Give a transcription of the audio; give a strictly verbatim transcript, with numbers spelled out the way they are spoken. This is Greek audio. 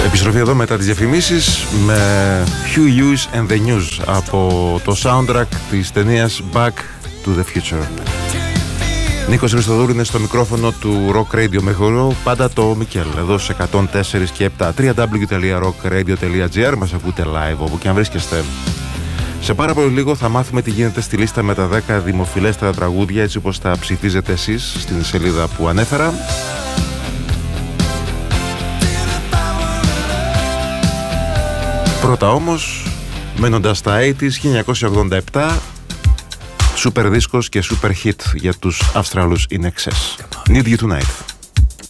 Επιστροφή εδώ μετά τις διαφημίσεις με Hugh Hughes and the News από το soundtrack της ταινίας Back to the Future. Νίκος Χριστοδούλου είναι στο μικρόφωνο του Rock Radio με χορό πάντα το Μικέλ, εδώ σε εκατόν τέσσερα και επτά double-u double-u double-u τελεία rock radio τελεία gr. Μας ακούτε live όπου και αν βρίσκεστε. Σε πάρα πολύ λίγο θα μάθουμε τι γίνεται στη λίστα με τα δέκα δημοφιλέστερα τραγούδια, έτσι όπως τα ψηφίζετε εσείς στην σελίδα που ανέφερα. Πρώτα όμως, μένοντας στα ογδόντα, χίλια εννιακόσια ογδόντα επτά, super δίσκος και super hit για τους Αυστραλούς In Excess. Need You Tonight.